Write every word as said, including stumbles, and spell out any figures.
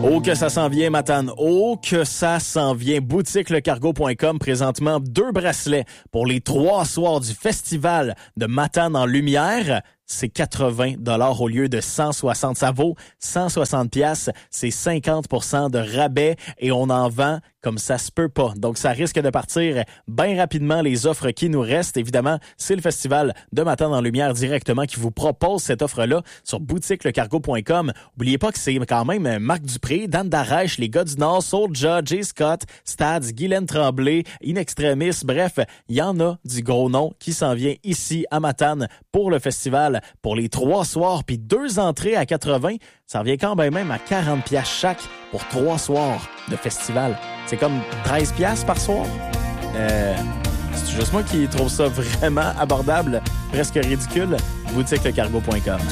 Oh que ça s'en vient, Matane. Oh que ça s'en vient. Boutique le cargo point com, présentement deux bracelets pour les trois soirs du festival de Matane en lumière. C'est quatre-vingts dollars au lieu de cent soixante. Ça vaut cent soixante piastres. C'est cinquante pour cent de rabais et on en vend comme ça se peut pas. Donc, ça risque de partir bien rapidement, les offres qui nous restent. Évidemment, c'est le festival de Matane en lumière directement qui vous propose cette offre-là sur boutique le cargo point com. Oubliez pas que c'est quand même Marc Dupré, Dan Darèche, les gars du Nord, Soulja, Jay Scott, Stads, Guylaine Tremblay, In Extremis. Bref, il y en a du gros nom qui s'en vient ici à Matane pour le festival. Pour les trois soirs, puis deux entrées à quatre-vingts, ça revient quand même à quarante piastres chaque pour trois soirs de festival. C'est comme treize piastres par soir. Euh, c'est juste moi qui trouve ça vraiment abordable, presque ridicule. boutique le cargo point com.